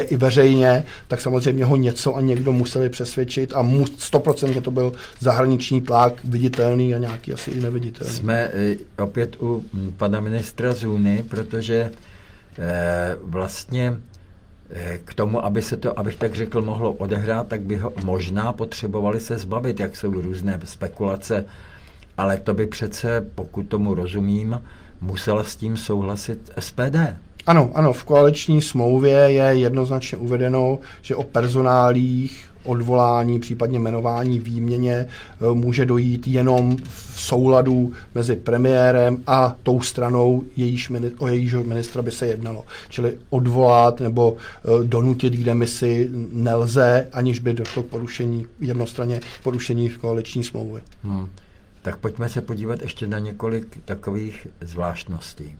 i veřejně, tak samozřejmě ho něco a někdo museli přesvědčit a 100% to byl zahraniční tlak, viditelný a nějaký asi i neviditelný. Jsme opět u pana ministra Zůny, protože vlastně k tomu, aby se to, abych tak řekl, mohlo odehrát, tak by ho možná potřebovali se zbavit, jak jsou různé spekulace, ale to by přece, pokud tomu rozumím, musela s tím souhlasit SPD. Ano, v koaliční smlouvě je jednoznačně uvedeno, že o personálích, odvolání, případně jmenování, výměně může dojít jenom v souladu mezi premiérem a tou stranou, o jejížho ministra by se jednalo. Čili odvolat nebo donutit k demisi nelze, aniž by došlo k porušení, jednostranně porušení koaliční smlouvy. Tak pojďme se podívat ještě na několik takových zvláštností.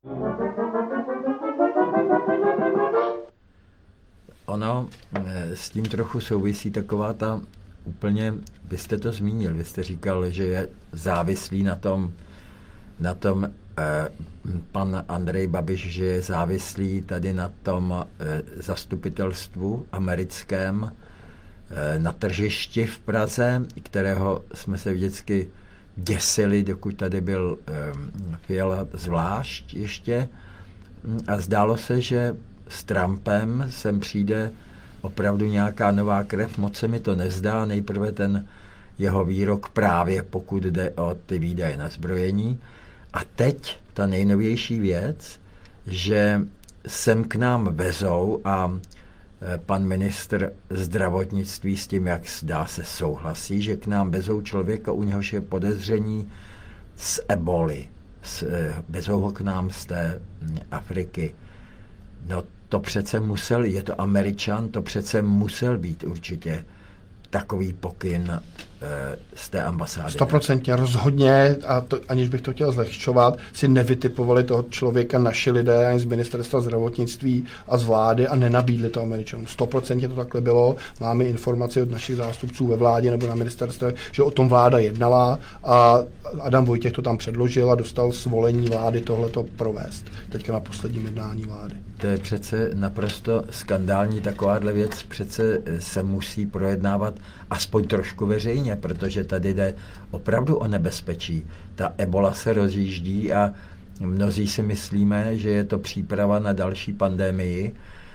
Ono s tím trochu souvisí taková ta úplně, vy jste to zmínil, vy jste říkal, že je závislý na tom pan Andrej Babiš, že je závislý tady na tom zastupitelstvu americkém na tržišti v Praze, kterého jsme se vždycky děsili, dokud tady byl Fiala zvlášť ještě. A zdálo se, že s Trumpem sem přijde opravdu nějaká nová krev, moc se mi to nezdá, nejprve ten jeho výrok právě pokud jde o ty výdaje na zbrojení. A teď ta nejnovější věc, že sem k nám vezou a pan ministr zdravotnictví s tím, jak zdá se, souhlasí, že k nám vezou člověka, u něhož je podezření z eboli. Vezou ho k nám z té Afriky. No to přece musel, je to Američan, to přece musel být určitě takový pokyn z té ambasády. 100% rozhodně, a to, aniž bych to chtěl zlehčovat, si nevytipovali toho člověka naši lidé ani z ministerstva zdravotnictví a z vlády a nenabídli to Američanům. 100% to takhle bylo. Máme informaci od našich zástupců ve vládě nebo na ministerstve, že o tom vláda jednala a Adam Vojtěch to tam předložil a dostal svolení vlády tohleto provést. Teďka na posledním jednání vlády. To je přece naprosto skandální, takováhle věc přece se musí projednávat aspoň trošku veřejně, protože tady jde opravdu o nebezpečí. Ta ebola se rozjíždí a mnozí si myslíme, že je to příprava na další pandemii,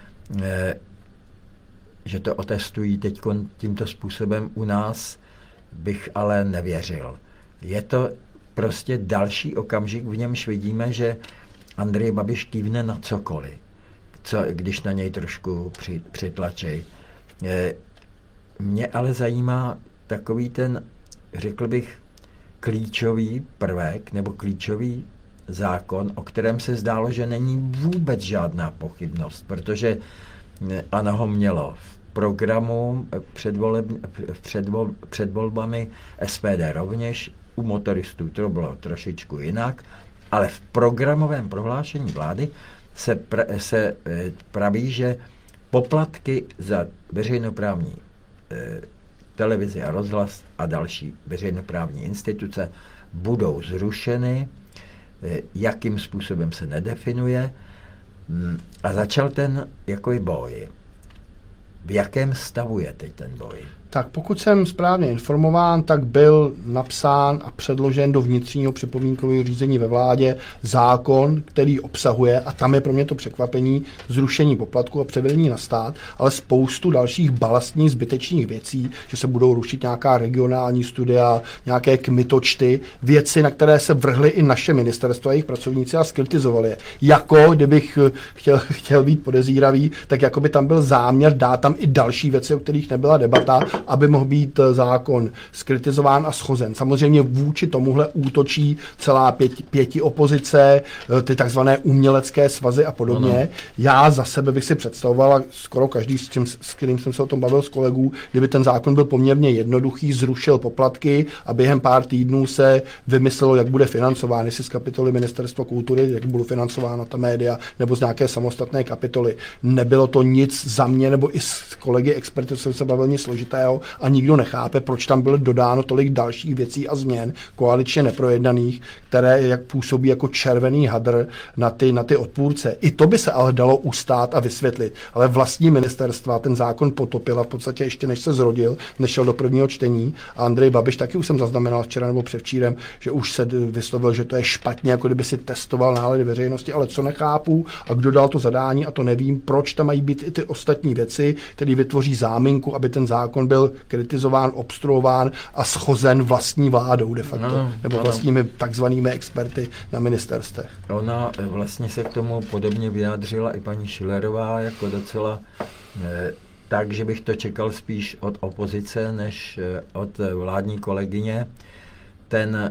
že to otestují teď tímto způsobem u nás, bych ale nevěřil. Je to prostě další okamžik, v němž vidíme, že Andrej Babiš kývne na cokoliv, když na něj trošku přitlačí. Mě ale zajímá takový ten, řekl bych, klíčový prvek nebo klíčový zákon, o kterém se zdálo, že není vůbec žádná pochybnost, protože ANO ho mělo v programu před volbami, SPD rovněž, u motoristů to bylo trošičku jinak, ale v programovém prohlášení vlády se praví, že poplatky za veřejnoprávní televizi a rozhlas a další veřejnoprávní instituce budou zrušeny, jakým způsobem se nedefinuje. A začal ten jakoby boj. V jakém stavu je teď ten boj? Tak pokud jsem správně informován, tak byl napsán a předložen do vnitřního připomínkového řízení ve vládě zákon, který obsahuje, a tam je pro mě to překvapení, zrušení poplatku a převedení na stát, ale spoustu dalších balastních zbytečných věcí, že se budou rušit nějaká regionální studia, nějaké kmitočty, věci, na které se vrhly i naše ministerstva a jejich pracovníci a skritizovali je. Jako, kdybych chtěl být podezíravý, tak jako by tam byl záměr dát tam i další věci, o kterých nebyla debata, aby mohl být zákon skritizován a shozen. Samozřejmě vůči tomuhle útočí celá pěti opozice, ty takzvané umělecké svazy a podobně. Ano. Já za sebe bych si představoval, skoro každý, s kterým jsem se o tom bavil s kolegů, kdyby ten zákon byl poměrně jednoduchý, zrušil poplatky a během pár týdnů se vymyslelo, jak bude financován, jestli z kapitoly Ministerstva kultury, jak budou financována ta média, nebo z nějaké samostatné kapitoly. Nebylo to nic za mě, nebo i s kolegy expertů jsem se bavil nic složitého. všechno a nikdo nechápe, proč tam bylo dodáno tolik dalších věcí a změn koaličně neprojednaných, které jak působí jako červený hadr na ty odpůrce. I to by se ale dalo ustát a vysvětlit. Ale vlastní ministerstva ten zákon potopila v podstatě ještě než se zrodil, než šel do prvního čtení. A Andrej Babiš taky už jsem zaznamenal včera nebo předvčírem, že už se vyslovil, že to je špatně, jako kdyby si testoval nálady veřejnosti, ale co nechápu a kdo dal to zadání a to nevím, proč tam mají být i ty ostatní věci, které vytvoří záminku, aby ten zákon byl kritizován, obstruován a schozen vlastní vládou de facto, nebo vlastními takzvanými experty na ministerstvech. Ona vlastně se k tomu podobně vyjádřila i paní Schillerová, jako docela tak, že bych to čekal spíš od opozice, než od vládní kolegyně. Ten,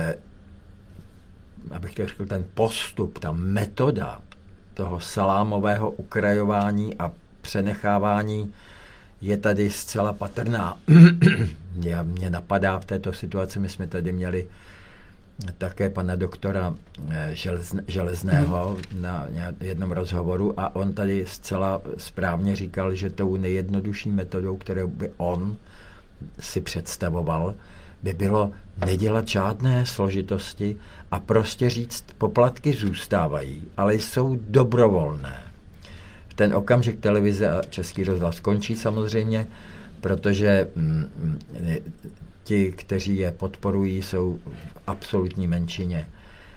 abych to řekl, ten postup, ta metoda toho salámového ukrajování a přenechávání je tady zcela patrná. Mě napadá v této situaci, my jsme tady měli také pana doktora Železného na jednom rozhovoru a on tady zcela správně říkal, že tou nejjednodušší metodou, kterou by on si představoval, by bylo nedělat žádné složitosti a prostě říct, poplatky zůstávají, ale jsou dobrovolné. V ten okamžik televize a Český rozhlas končí samozřejmě, protože ti, kteří je podporují, jsou v absolutní menšině.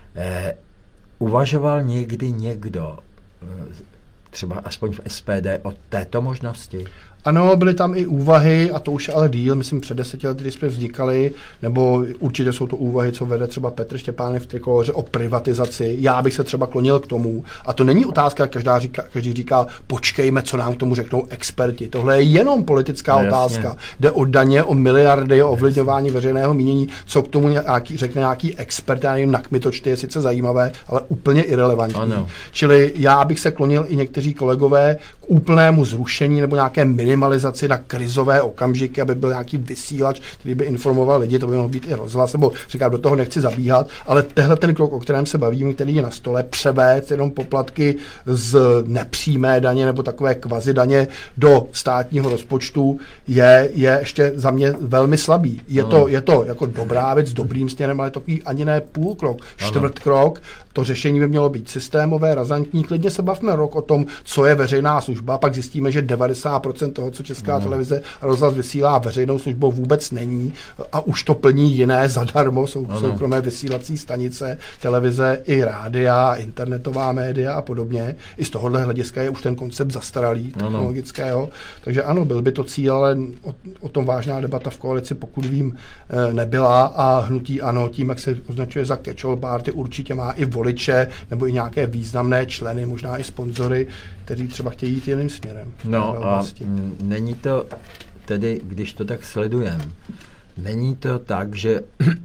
Uvažoval někdy někdo, třeba aspoň v SPD, o této možnosti? Ano, byly tam i úvahy, a to už je ale díl, myslím před 10 lety, kdy jsme vznikali, nebo určitě jsou to úvahy, co vede třeba Petr Štěpánek v Trikoloře o privatizaci. Já bych se třeba klonil k tomu. A to není otázka, každý říká, počkejme, co nám k tomu řeknou experti. Tohle je jenom politická otázka. Jde o daně, o miliardy, o ovlivňování veřejného mínění, co k tomu řekne nějaký expert, já nevím, na kmitočty, je sice zajímavé, ale úplně irelevantní. Ano. Čili já bych se klonil i někteří kolegové k úplnému zrušení nebo nějaké minimalizaci na krizové okamžiky, aby byl nějaký vysílač, který by informoval lidi, to by mohl být i rozhlas, nebo říkám, do toho nechci zabíhat, ale tehle ten krok, o kterém se bavíme, který je na stole, převést jenom poplatky z nepřímé daně nebo takové kvazi daně do státního rozpočtu je ještě za mě velmi slabý. Je to jako dobrá věc, dobrým směrem, ale takový ani ne půl krok, čtvrt krok. To řešení by mělo být systémové, razantní. Klidně se bavme rok o tom, co je veřejná služba, pak zjistíme, že 90% toho, co Česká televize a rozhlas vysílá veřejnou službou, vůbec není a už to plní jiné zadarmo, soukromé vysílací stanice, televize i rádia, internetová média a podobně. I z tohohle hlediska je už ten koncept zastaralý technologického. Takže ano, byl by to cíl, ale o tom vážná debata v koalici, pokud vím, nebyla a hnutí ANO tím, jak se označuje za catch-all party, určitě má i voliče nebo i nějaké významné členy, možná i sponzory, kteří třeba chtějí jít jiným směrem. No a není to tedy, když to tak sledujeme, není to tak, že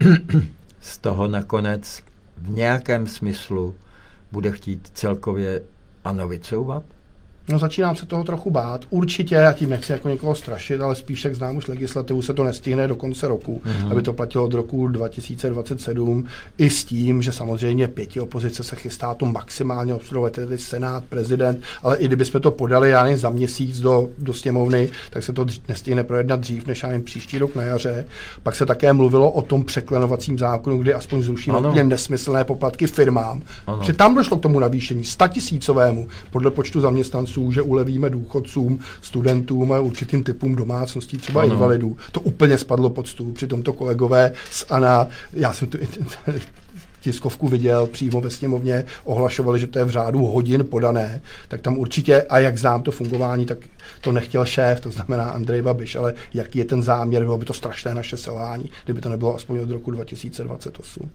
z toho nakonec v nějakém smyslu bude chtít celkově ANO vycouvat? No začínám se toho trochu bát. Určitě, já tím nechci jako někoho strašit, ale spíš, jak znám už legislativu, se to nestihne do konce roku, aby to platilo od roku 2027, i s tím, že samozřejmě pěti opozice se chystá to maximálně obstruovat, tedy Senát, prezident, ale i kdybychom to podali, já nevím, za měsíc do sněmovny, tak se to nestihne projednat dřív, než já nevím, příští rok na jaře. Pak se také mluvilo o tom překlenovacím zákonu, kdy aspoň zrušíme úplně nesmyslné poplatky firmám. Že tam došlo k tomu navýšení 100 000 podle počtu zaměstnanců, že ulevíme důchodcům, studentům a určitým typům domácností, třeba invalidů. To úplně spadlo pod stůl. Přitom to kolegové z ANO, já jsem tu tiskovku viděl přímo ve sněmovně, ohlašovali, že to je v řádu hodin podané, tak tam určitě, a jak znám to fungování, tak to nechtěl šéf, to znamená Andrej Babiš, ale jaký je ten záměr, bylo by to strašné naše selhání, kdyby to nebylo aspoň od roku 2028.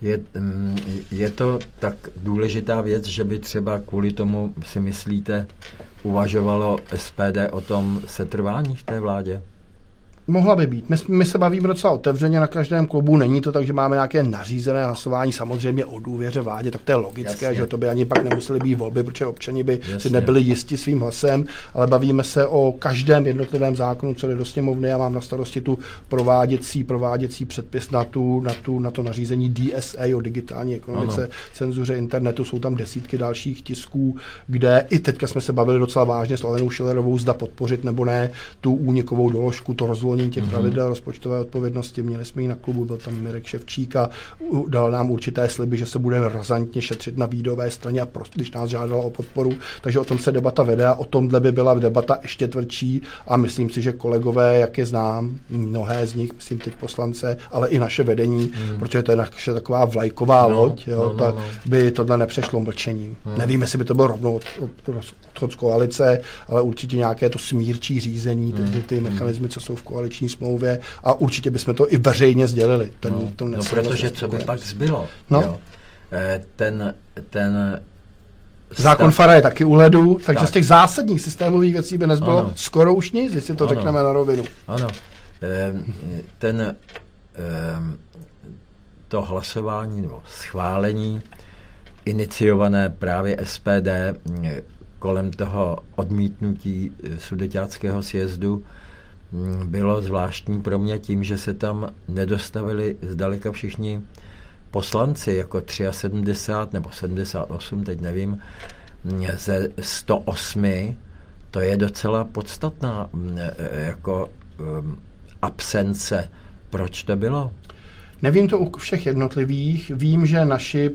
Je to tak důležitá věc, že by třeba kvůli tomu, si myslíte, uvažovalo SPD o tom setrvání v té vládě? Mohla by být. My se bavíme docela otevřeně na každém klubu, není to tak, že máme nějaké nařízené hlasování, samozřejmě o důvěře vládě, tak to je logické, Jasně. že to by ani pak nemusely být volby, protože občani by si Jasně. nebyli jisti svým hlasem, ale bavíme se o každém jednotlivém zákonu, co jde do sněmovny. Já mám na starosti tu prováděcí předpis na to nařízení DSA o digitální ekonomice, cenzuře internetu, jsou tam desítky dalších tisků, kde i teďka jsme se bavili docela vážně s Alenou Schillerovou, zda podpořit nebo ne tu únikovou doložku, to rozvolnění těch pravidel rozpočtové odpovědnosti. Měli jsme ji na klubu, byl tam Mirek Ševčík a dal nám určité sliby, že se bude razantně šetřit na výdajové straně, a když nás žádala o podporu. Takže o tom se debata vede a o tomhle by byla debata ještě tvrdší a myslím si, že kolegové, jak je znám, mnohé z nich, myslím teď poslance, ale i naše vedení, protože to je naše taková vlajková loď, by tohle nepřešlo mlčením. Nevím, jestli by to bylo rovnou odchod z koalice, ale určitě nějaké to smírčí řízení, ty mechanismy, co jsou v koaliční smlouvě, a určitě bychom to i veřejně sdělili. Protože co by pak zbylo? No. Jo. Ten zákon Fara je taky u ledu, takže z těch zásadních systémových věcí by nezbylo skoro už nic, jestli to řekneme na rovinu. Ano. To hlasování nebo schválení iniciované právě SPD kolem toho odmítnutí sudeťáckého sjezdu bylo zvláštní pro mě tím, že se tam nedostavili zdaleka všichni poslanci, jako 73 nebo 78, teď nevím, ze 108, to je docela podstatná jako absence. Proč to bylo? Nevím to u všech jednotlivých. Vím, že naši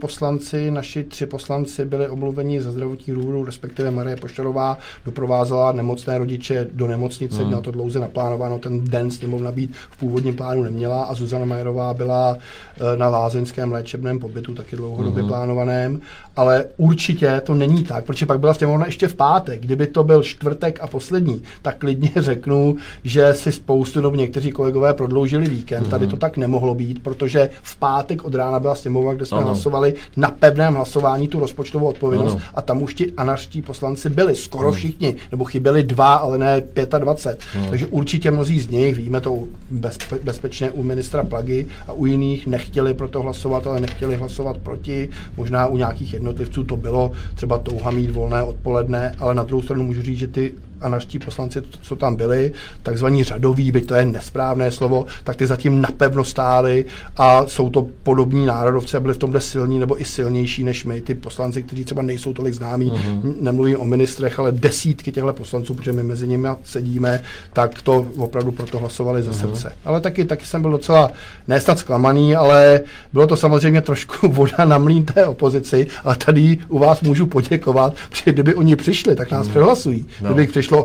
3 poslanci byli omluveni ze zdravotních důvodů, respektive Marie Poštarová doprovázela nemocné rodiče do nemocnice, měla to dlouze naplánováno, ten den sněmovna být v původním plánu neměla a Zuzana Majerová byla na lázeňském léčebném pobytu, taky dlouhodobě plánovaném, ale určitě to není tak, protože pak byla sněmovna ještě v pátek. Kdyby to byl čtvrtek a poslední, tak klidně řeknu, že si spoustu dob někteří kolegové prodloužili víkend. Tady to tak nemohlo být, protože v pátek od rána byla sněmovna, kde jsme hlasovali na pevném hlasování tu rozpočtovou odpovědnost a tam už ti anarští poslanci byli skoro všichni, nebo chyběli 2, ale ne 25. Takže určitě mnozí z nich, víme to bezpečně u ministra Plagy a u jiných, nechtěli pro to hlasovat, ale nechtěli hlasovat proti. Možná u nějakých jednotlivců to bylo třeba touha mít volné odpoledne, ale na druhou stranu můžu říct, že ty anarští poslanci, co tam byli, takzvaní řadoví, byť to je nesprávné slovo, tak ty zatím napevno stáli a jsou to podobní národovci a byli v tomhle silní nebo i silnější než my. Ty poslanci, kteří třeba nejsou tolik známí, nemluvím o ministrech, ale desítky těchto poslanců, protože my mezi nimi sedíme, tak to opravdu proto hlasovali ze srdce. Ale taky jsem byl docela nesnad zklamaný, ale bylo to samozřejmě trošku voda na mlýn té opozici, ale tady u vás můžu poděkovat, protože kdyby oni přišli, tak nás přehlasují. Kdyby přišlo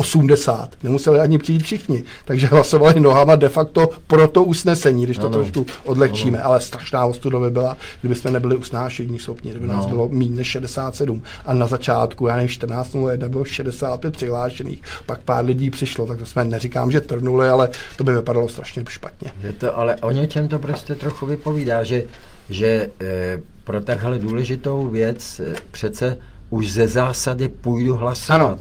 80, nemuseli ani přijít všichni, takže hlasovali nohama de facto pro to usnesení, když to trošku odlehčíme, ale strašná ostuda by byla, kdyby jsme nebyli usnášení schopni, kdyby nás bylo méně než 67 a na začátku, já nevím, 14.01 bylo 65 přihlášených, pak pár lidí přišlo, tak to jsme neříkám, že trnuli, ale to by vypadalo strašně špatně. Ale o něčem to prostě trochu vypovídá, že pro takhle důležitou věc přece už ze zásady půjdu hlasovat.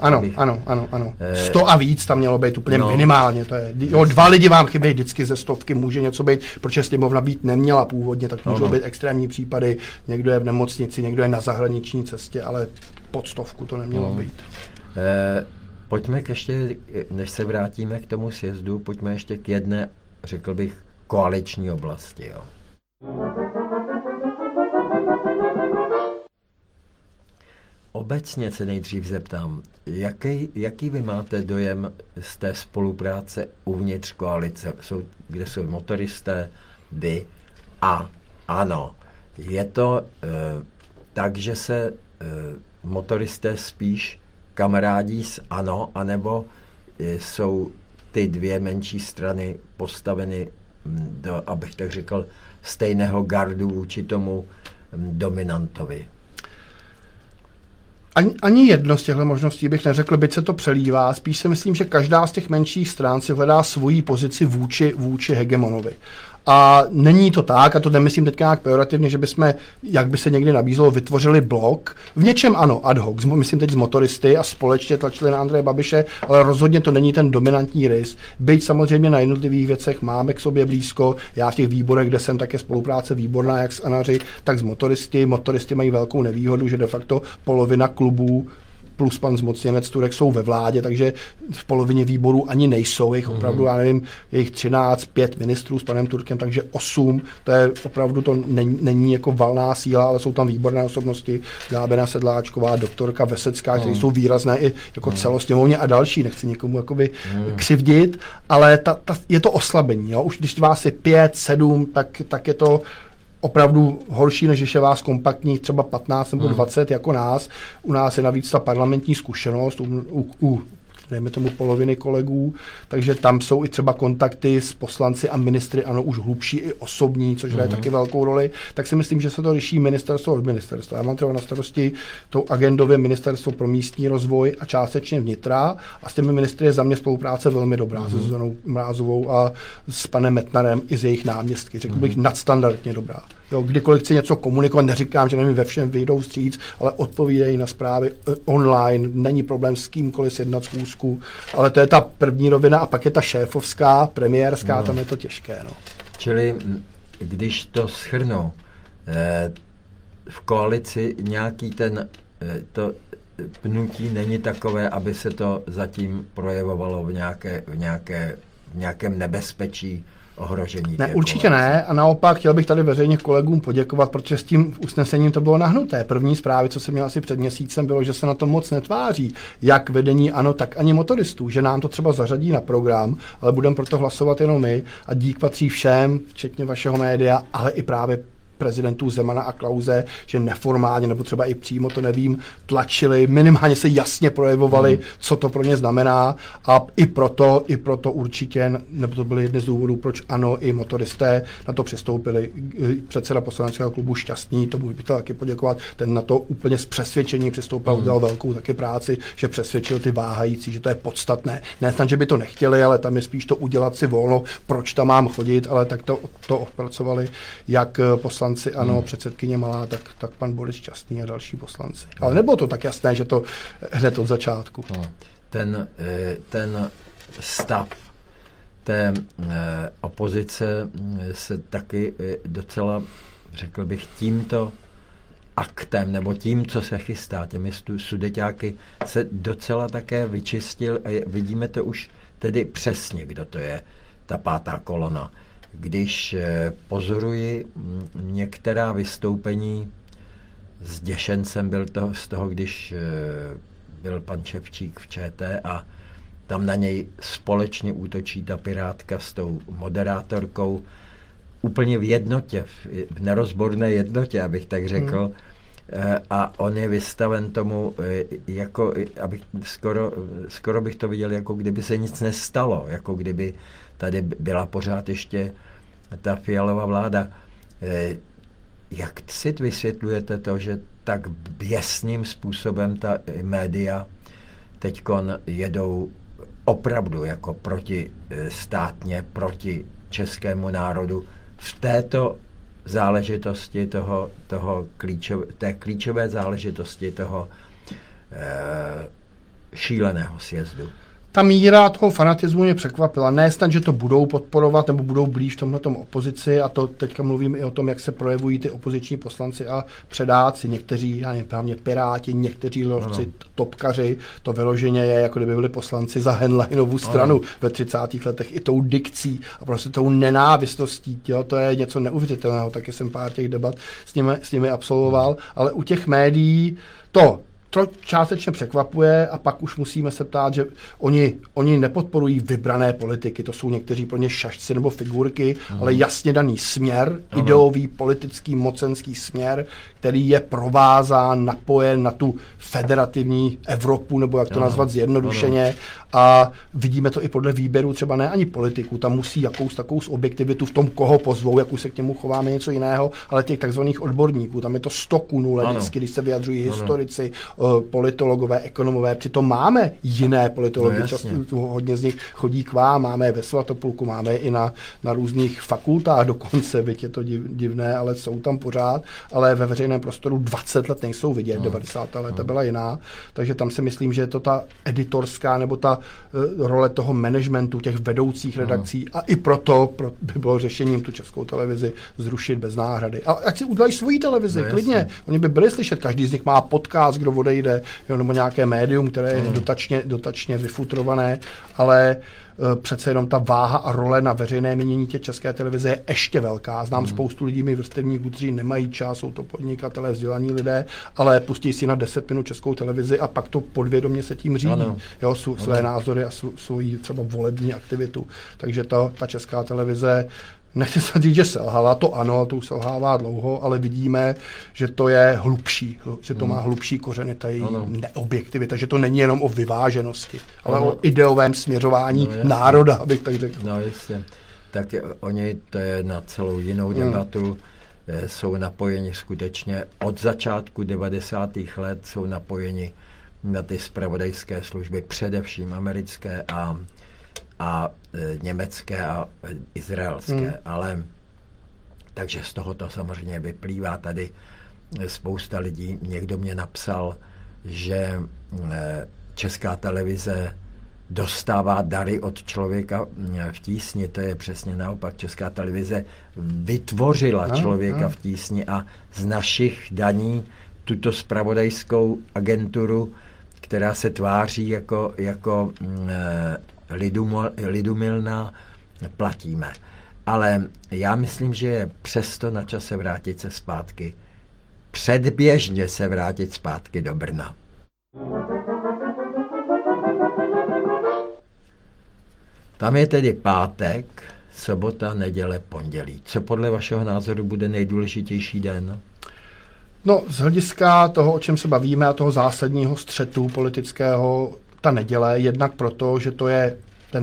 Ano. 100 a víc tam mělo být úplně minimálně. To je, 2 lidi vám chybí vždycky ze 100, může něco být, protože sněmovna být neměla původně, tak můžou být extrémní případy. Někdo je v nemocnici, někdo je na zahraniční cestě, ale pod 100 to nemělo být. Pojďme ještě, než se vrátíme k tomu sjezdu, pojďme ještě k jedné, řekl bych, koaliční oblasti. Jo. Obecně se nejdřív zeptám, jaký vy máte dojem z té spolupráce uvnitř koalice, kde jsou motoristé, vy a ANO. Je to tak, že se motoristé spíš kamarádí s ANO, anebo jsou ty dvě menší strany postaveny do, abych tak řekl, stejného gardu vůči tomu dominantovi? Ani jedno z těchto možností bych neřekl, byť se to přelívá. Spíš si myslím, že každá z těch menších stran si hledá svoji pozici vůči hegemonovi. A není to tak, a to nemyslím teďka nějak pejorativně, že bychom, jak by se někdy nabízelo, vytvořili blok. V něčem ano, ad hoc, myslím teď z motoristy a společně tlačili na Andreje Babiše, ale rozhodně to není ten dominantní rys. Byť samozřejmě na jednotlivých věcech máme k sobě blízko. Já v těch výborech, kde jsem, tak je spolupráce výborná, jak s Anaři, tak s motoristy. Motoristy mají velkou nevýhodu, že de facto polovina klubů plus pan zmocněnec Turek jsou ve vládě, takže v polovině výborů ani nejsou, jich opravdu, já nevím, jejich 13, 5 ministrů s panem Turkem, takže 8, to je opravdu, to není jako valná síla, ale jsou tam výborné osobnosti, Gábena Sedláčková, doktorka Vesecká, které jsou výrazné i jako celosněmovně a další, nechci někomu jakoby křivdit, ale je to oslabení, jo? Už když vás je 5, 7, tak je to opravdu horší, než když je vás kompaktních třeba 15 nebo 20 jako nás. U nás je navíc ta parlamentní zkušenost, dejme tomu poloviny kolegů, takže tam jsou i třeba kontakty s poslanci a ministry, ano, už hlubší i osobní, což hraje taky velkou roli, tak si myslím, že se to řeší ministerstvo od ministerstva. Já mám třeba na starosti tou agendově ministerstvo pro místní rozvoj a částečně vnitra a s těmi ministry je za mě spolupráce velmi dobrá, se Zuzanou Mrázovou a s panem Metnarem i s jejich náměstky. Řekl bych nadstandardně dobrá. Jo, kdykoliv chci něco komunikovat, neříkám, že nevím, ve všem vyjdou vstříc, ale odpovídají na zprávy online, není problém s kýmkoliv sjednat schůzku, ale to je ta první rovina a pak je ta šéfovská, premiérská, tam je to těžké. No. Čili když to shrnu, v koalici nějaký to pnutí není takové, aby se to zatím projevovalo v nějakém nebezpečí, ohrožení. Ne, určitě ne a naopak chtěl bych tady veřejně kolegům poděkovat, protože s tím usnesením to bylo nahnuté. První zprávy, co jsem měl asi před měsícem, bylo, že se na to moc netváří, jak vedení ANO, tak ani motoristů, že nám to třeba zařadí na program, ale budeme proto hlasovat jenom my a dík patří všem, včetně vašeho média, ale i právě prezidentů Zemana a Klause, že neformálně, nebo třeba i přímo, to nevím, tlačili, minimálně se jasně projevovali, co to pro ně znamená a i proto určitě, nebo to byly jedny z důvodů, proč ANO i motoristé na to přistoupili. Předseda poslaneckého klubu Šťastný, tomu bych chtěl taky poděkovat, ten na to úplně z přesvědčení přistoupil, udělal velkou taky práci, že přesvědčil ty váhající, že to je podstatné. Ne snad, že by to nechtěli, ale tam je spíš to udělat si volno, proč tam mám chodit, ale tak to odpracovali jak poslanci ANO, předsedkyně Malá, tak pan Boris Šťastný a další poslanci. Ale nebylo to tak jasné, že to hned od začátku. Ten stav té opozice se taky docela, řekl bych, tímto aktem, nebo tím, co se chystá, těmi sudeťáky, se docela také vyčistil a vidíme to už tedy přesně, kdo to je, ta pátá kolona. Když pozoruji některá vystoupení, zděšen jsem byl z toho, když byl pan Ševčík v ČT a tam na něj společně útočí ta pirátka s tou moderátorkou úplně v jednotě, v nerozborné jednotě, abych tak řekl. A on je vystaven tomu, jako, abych skoro bych to viděl, jako kdyby se nic nestalo, jako kdyby tady byla pořád ještě ta Fialová vláda. Jak si vysvětlujete to, že tak běsným způsobem ta média teďkon jedou opravdu jako protistátně, proti českému národu v této záležitosti té klíčové záležitosti toho šíleného sjezdu? Ta míra toho fanatismu mě překvapila. Ne snad, že to budou podporovat nebo budou blíž tomhletom opozici a to teďka mluvím i o tom, jak se projevují ty opoziční poslanci a předáci. Někteří, já nevím, právě Piráti, někteří lovci, topkaři, to vyloženě je, jako kdyby byli poslanci za Henleinovu stranu ve 30. letech i tou dikcí a prostě tou nenávistností. Jo, to je něco neuvěřitelného, taky jsem pár těch debat s nimi absolvoval, ale u těch médií to částečně překvapuje a pak už musíme se ptát, že oni nepodporují vybrané politiky, to jsou někteří pro ně šašci nebo figurky, ale jasně daný směr, ideový, politický, mocenský směr, který je provázán, napojen na tu federativní Evropu, nebo jak to nazvat zjednodušeně. A vidíme to i podle výběru, třeba ne ani politiků, tam musí jakous takovou objektivitu v tom, koho pozvou, jak už se k němu chováme něco jiného, ale těch takzvaných odborníků, tam je to 100 kunů vždycky, když se vyjadřují historici, politologové, ekonomové, přitom máme jiné politology, No, často jasně. hodně z nich chodí k vám, máme je ve Svatopulku, máme je i na různých fakultách dokonce, byť je to divné, ale jsou tam pořád, ale ve veřejném prostoru 20 let nejsou vidět, 90. léta byla jiná, takže tam si myslím, že je to ta editorská nebo ta role toho managementu, těch vedoucích redakcí a i proto by bylo řešením tu Českou televizi zrušit bez náhrady. A ať si udělají svoji televizi, No, klidně. Oni by byli slyšet, každý z nich má podcast, kdo odejde, jo, nebo nějaké médium, které je dotačně vyfutrované, ale přece jenom ta váha a role na veřejné mínění té České televize je ještě velká. Znám spoustu lidí, mi vrstevníků, kteří nemají čas, jsou to podnikatelé, vzdělaní lidé, ale pustí si na 10 minut Českou televizi a pak to podvědomě se tím řídí. Jo, své názory a svoji třeba volební aktivitu. Takže ta Česká televize, nechci se říct, že selhala, to ano, to už selhává dlouho, ale vidíme, že to je hlubší, že to má hlubší kořeny, ta její neobjektivita, že to není jenom o vyváženosti, ale o ideovém směřování národa, abych tak řekl. No jasně. Tak oni, to je na celou jinou debatu, jsou napojeni skutečně od začátku 90. let, jsou napojeni na ty zpravodajské služby, především americké a německé a izraelské, ale takže z toho to samozřejmě vyplývá tady spousta lidí. Někdo mě napsal, že Česká televize dostává dary od člověka v tísni, to je přesně naopak. Česká televize vytvořila člověka v tísni a z našich daní tuto zpravodajskou agenturu, která se tváří jako lidumilná, platíme. Ale já myslím, že je přesto na čase vrátit se zpátky. Předběžně se vrátit zpátky do Brna. Tam je tedy pátek, sobota, neděle, pondělí. Co podle vašeho názoru bude nejdůležitější den? No, z hlediska toho, o čem se bavíme, a toho zásadního střetu politického, ta neděle, jednak proto, že to je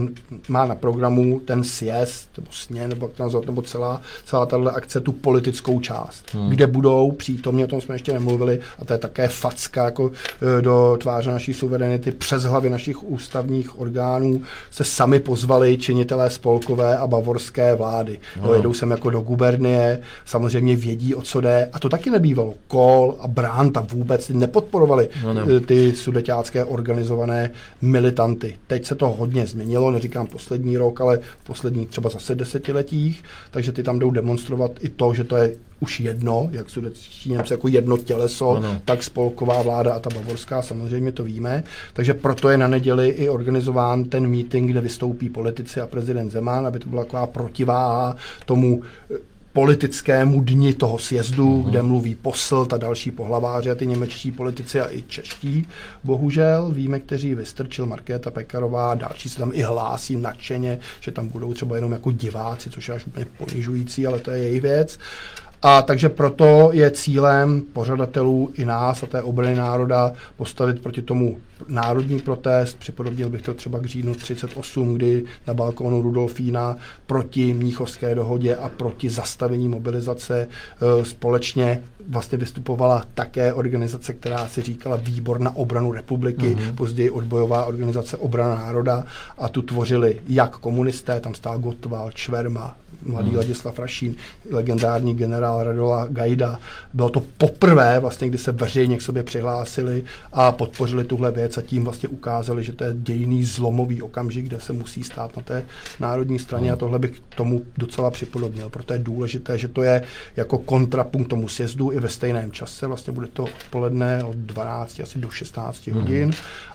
má na programu ten sjezd, nebo sně, nebo jak to nazvat, nebo celá tato akce, tu politickou část, kde budou přítomně, o tom jsme ještě nemluvili, a to je také facka jako do tváře naší suverenity, přes hlavy našich ústavních orgánů se sami pozvali činitelé spolkové a bavorské vlády. Jedou sem jako do gubernie, samozřejmě vědí, o co jde, a to taky nebývalo. Kohl a Branta vůbec nepodporovali ty sudeťácké organizované militanty. Teď se to hodně změnilo, neříkám poslední rok, ale v posledních třeba zase desetiletích, takže ty tam jdou demonstrovat i to, že to je už jedno, jak sudetští Němci jako jedno těleso, tak spolková vláda a ta bavorská, samozřejmě to víme. Takže proto je na neděli i organizován ten meeting, kde vystoupí politici a prezident Zeman, aby to byla taková protiváha tomu politickému dni toho sjezdu, kde mluví posl, ta další pohlaváři a ty němečtí politici a i čeští. Bohužel víme, kteří Vystrčil, Markéta Pekarová, další se tam i hlásí nadšeně, že tam budou třeba jenom jako diváci, což je až úplně ponižující, ale to je jejich věc. A takže proto je cílem pořadatelů i nás a té obrany národa postavit proti tomu národní protest. Připodobnil bych to třeba k říjnu 1938, kdy na balkónu Rudolfína proti Mnichovské dohodě a proti zastavení mobilizace společně vlastně vystupovala také organizace, která se říkala Výbor na obranu republiky, později odbojová organizace Obrana národa, a tu tvořili jak komunisté, tam stál Gottwald, Šverma, mladý Ladislav Rašín, legendární generál Radola Gajda. Bylo to poprvé, vlastně, kdy se veřejně k sobě přihlásili a podpořili tuhle věc a tím vlastně ukázali, že to je dějinný zlomový okamžik, kde se musí stát na té národní straně, a tohle bych tomu docela připodobnil. Proto je důležité, že to je jako kontrapunkt tomu sjezdu i ve stejném čase. Vlastně bude to odpoledne od 12 asi do 16 hodin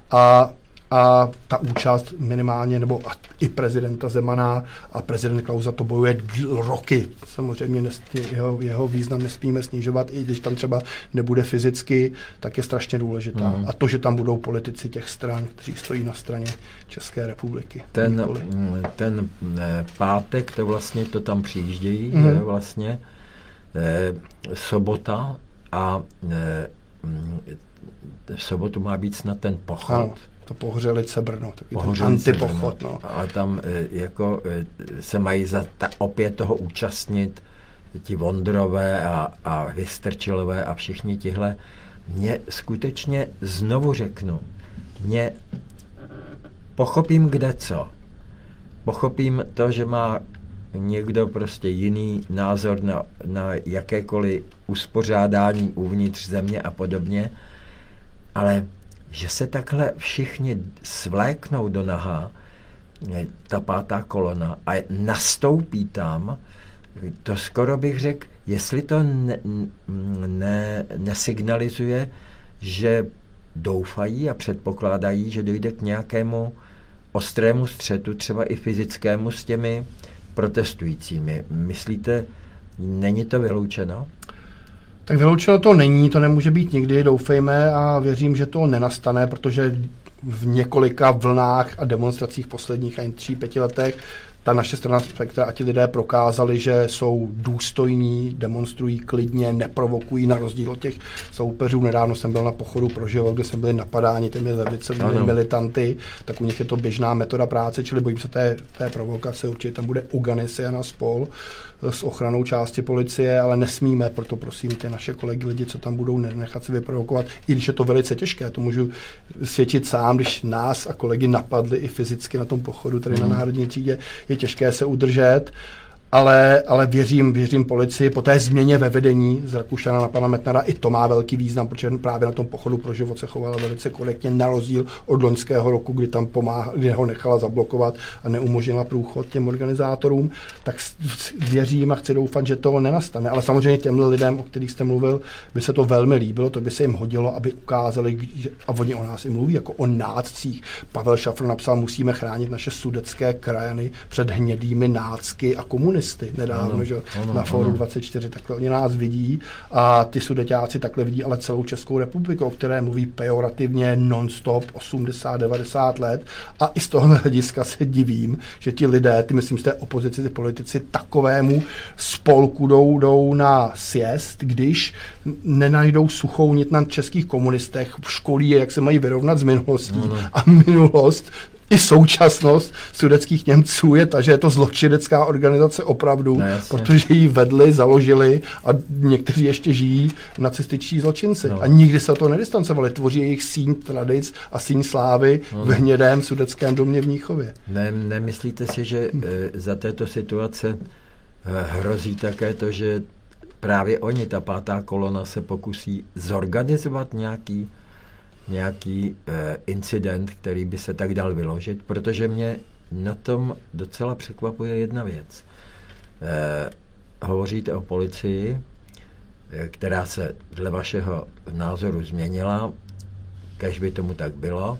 a ta účast minimálně, nebo i prezidenta Zemana a prezident Klausa to bojuje roky. Samozřejmě jeho význam nesmíme snižovat, i když tam třeba nebude fyzicky, tak je strašně důležitá. A to, že tam budou politici těch stran, kteří stojí na straně České republiky. Ten pátek, to tam přijíždějí, vlastně sobota a v sobotu má být snad ten pochod. Ano. To Pohřelice Brno, takový ten antipochod. No. A tam se mají opět toho účastnit ti Vondrové a Vystrčilové a všichni tihle. mě skutečně znovu řeknu, pochopím kde co. Pochopím to, že má někdo prostě jiný názor na jakékoliv uspořádání uvnitř země a podobně, ale že se takhle všichni svléknou do nahá, ta pátá kolona, a nastoupí tam, to skoro bych řekl, jestli to nesignalizuje, že doufají a předpokládají, že dojde k nějakému ostrému střetu, třeba i fyzickému s těmi protestujícími. Myslíte, není to vyloučeno? Tak vyloučeno to není, to nemůže být nikdy, doufejme, a věřím, že to nenastane, protože v několika vlnách a demonstracích posledních ani 3-5 letech ta naše strana Spektra a ti lidé prokázali, že jsou důstojní, demonstrují klidně, neprovokují na rozdíl od těch soupeřů. Nedávno jsem byl na pochodu pro život, kde jsme byli napadáni těmi levicovými militanty, tak u nich je to běžná metoda práce, čili bojím se té provokace, určitě tam bude Uganisian a spol s ochranou části policie, ale nesmíme, proto prosím ty naše kolegy, lidi, co tam budou, nechat se vyprovokovat, i když je to velice těžké, to můžu svědčit sám, když nás a kolegy napadli i fyzicky na tom pochodu, tady na Národní třídě, je těžké se udržet, ale věřím policii, po té změně ve vedení z Rakušana na pana Metnara, i to má velký význam, protože právě na tom pochodu pro život se chovala velice korektně, na rozdíl od loňského roku, kdy tam kdy ho nechala zablokovat a neumožnila průchod těm organizátorům, tak věřím a chci doufat, že to nenastane. Ale samozřejmě těm lidem, o kterých jste mluvil, by se to velmi líbilo, to by se jim hodilo, aby ukázali, a oni o nás i mluví, jako o nácích. Pavel Šafr napsal, musíme chránit naše sudetské krajany před hnědými nácky a komunisty. Nedávno, že na Fóru 24, takhle oni nás vidí a ty sudeťáci takhle vidí, ale celou Českou republiku, o které mluví pejorativně non-stop 80-90 let, a i z tohohle hlediska se divím, že ti lidé, ty myslím z té opozici, ty politici takovému spolku jdou na sjezd, když nenajdou suchou nit na českých komunistech, školí je, jak se mají vyrovnat s minulostí a minulost i současnost sudetských Němců je ta, že je to zločinecká organizace opravdu, protože ji vedli, založili a někteří ještě žijí nacističtí zločinci. A nikdy se o to nedistancovali. Tvoří jejich síň tradic a síň slávy v hnědém sudetském domě v Mnichově. Nemyslíte si, že za této situace hrozí také to, že právě oni, ta pátá kolona, se pokusí zorganizovat nějaký incident, který by se tak dal vyložit, protože mě na tom docela překvapuje jedna věc. Hovoříte o policii, která se dle vašeho názoru změnila, kež by tomu tak bylo.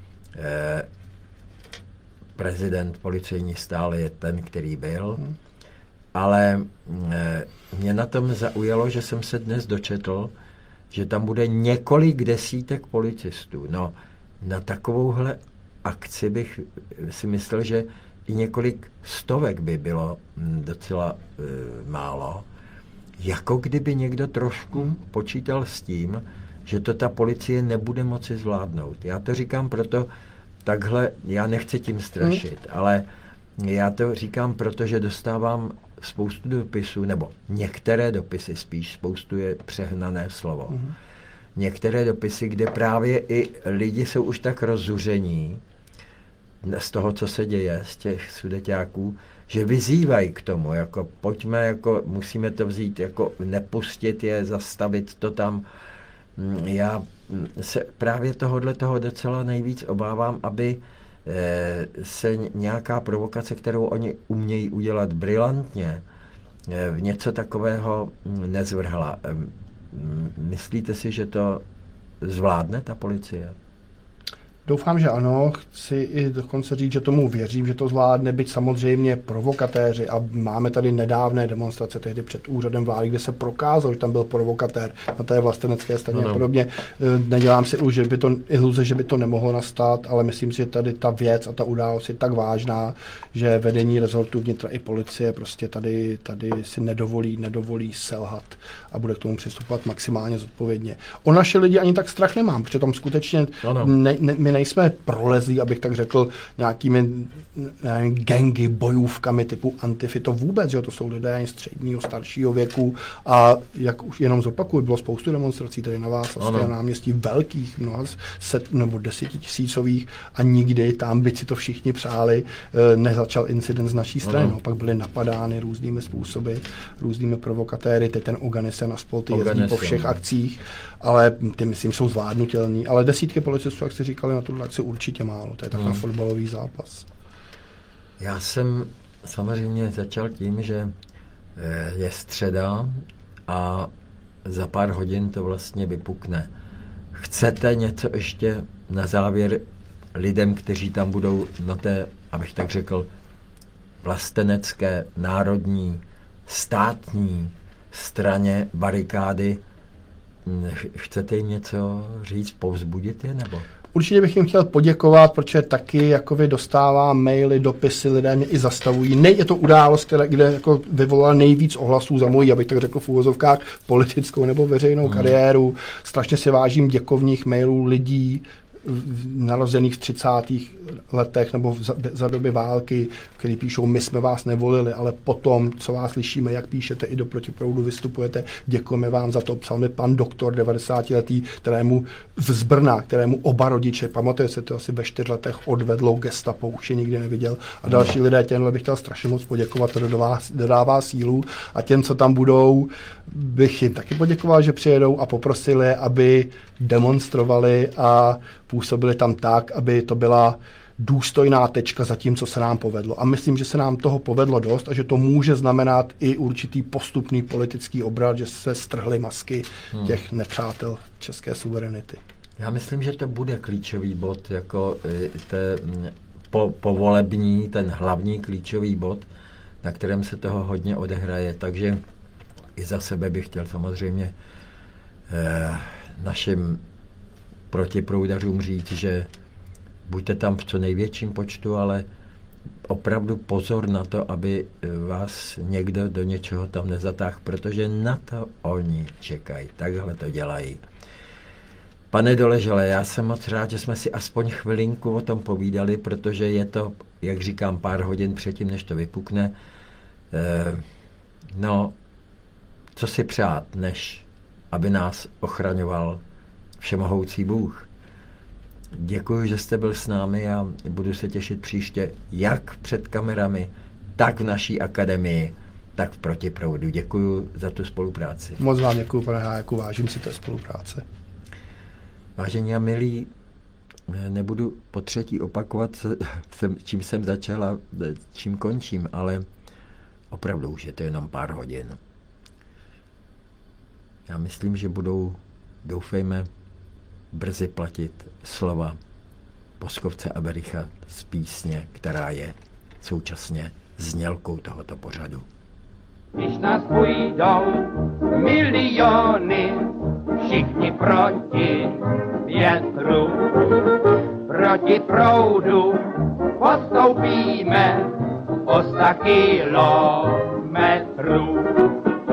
Prezident policejní stále je ten, který byl, ale mě na tom zaujalo, že jsem se dnes dočetl, že tam bude několik desítek policistů. No, na takovouhle akci bych si myslel, že i několik stovek by bylo docela málo. Jako kdyby někdo trošku počítal s tím, že to ta policie nebude moci zvládnout. Já to říkám proto, takhle, já nechci tím strašit, ale já to říkám proto, že dostávám spoustu dopisů, nebo některé dopisy spíš, spoustu je přehnané slovo. Některé dopisy, kde právě i lidi jsou už tak rozzuření z toho, co se děje, z těch sudeťáků, že vyzývají k tomu, jako pojďme, jako musíme to vzít, jako nepustit je, zastavit to tam. Já se právě toho docela nejvíc obávám, aby se nějaká provokace, kterou oni umějí udělat brilantně, v něco takového nezvrhla. Myslíte si, že to zvládne ta policie? Doufám, že ano. Chci i dokonce říct, že tomu věřím, že to zvládne, byť samozřejmě provokatéři. A máme tady nedávné demonstrace tehdy před úřadem vlády, kde se prokázalo, že tam byl provokatér na té vlastenecké straně a podobně. Nedělám si už iluze, že by to nemohlo nastat, ale myslím si, že tady ta věc a ta událost je tak vážná, že vedení rezortu vnitra i policie prostě tady si nedovolí selhat a bude k tomu přistupovat maximálně zodpovědně. O naše lidi ani tak strach nemám, protože tam skutečně my nejsme prolezlí, abych tak řekl, nějakými gangy, bojůvkami typu Antify, to vůbec, že to jsou lidé středního, staršího věku a jak už jenom zopakuju, bylo spoustu demonstrací tady na Václavském náměstí, velkých, mnoha set nebo 10 000 a nikdy tam, byť si to všichni přáli, nezačal incident z naší strany. No, pak byly napadány různými způsoby, různými provokatéry, teď ten Oganese na spol, ty jezdí po všech akcích, ale ty, myslím, jsou zvládnutelní. Ale desítky policistů, jak jste říkali, na tuhle akci určitě málo. To je tak na fotbalový zápas. Já jsem samozřejmě začal tím, že je středa a za pár hodin to vlastně vypukne. Chcete něco ještě na závěr lidem, kteří tam budou na té, abych tak řekl, vlastenecké, národní, státní straně barikády, chcete jim něco říct, povzbudit je, nebo? Určitě bych jim chtěl poděkovat, protože taky jako vy dostávám maily, dopisy, lidé mě i zastavují. Je to událost, kde jako vyvolala nejvíc ohlasů za moji, abych tak řekl v úvozovkách, politickou nebo veřejnou kariéru. Strašně si vážím děkovních mailů lidí, narozených v 30. letech nebo za doby války, který píšou, my jsme vás nevolili, ale potom, co vás slyšíme, jak píšete, i do Protiproudu vystupujete, děkujeme vám za to. Psal mi pan doktor 90letý, kterému z Brna, kterému oba rodiče, pamatuje se to, asi ve 4 letech odvedlo gestapo, už je nikdy neviděl. A další lidé, těmhle bych chtěl strašně moc poděkovat, to dodává sílu. A těm, co tam budou, bych jim taky poděkoval, že přijedou a poprosili, aby demonstrovali a působili tam tak, aby to byla důstojná tečka za tím, co se nám povedlo. A myslím, že se nám toho povedlo dost a že to může znamenat i určitý postupný politický obrat, že se strhly masky těch nepřátel české suverenity. Já myslím, že to bude klíčový bod, jako povolební, ten hlavní klíčový bod, na kterém se toho hodně odehraje. Takže i za sebe bych chtěl samozřejmě našim protiproudařům říct, že buďte tam v co největším počtu, ale opravdu pozor na to, aby vás někdo do něčeho tam nezatáhl, protože na to oni čekají. Takhle to dělají. Pane Doležale, já jsem moc rád, že jsme si aspoň chvilinku o tom povídali, protože je to, jak říkám, pár hodin předtím, než to vypukne. No, co si přát, než aby nás ochraňoval všemohoucí Bůh. Děkuji, že jste byl s námi a budu se těšit příště jak před kamerami, tak v naší akademii, tak v Protiproudu. Děkuji za tu spolupráci. Moc vám děkuji, pane Hájku, vážím si té spolupráce. Vážení a milí, nebudu po třetí opakovat, čím jsem začal a čím končím, ale opravdu už je to jenom pár hodin. Já myslím, že budou, doufejme, brzy platit slova Boskovce a Bericha z písně, která je současně znělkou tohoto pořadu. Když nás půjdou miliony, všichni proti větru, proti proudu postoupíme o 100 kilometrů.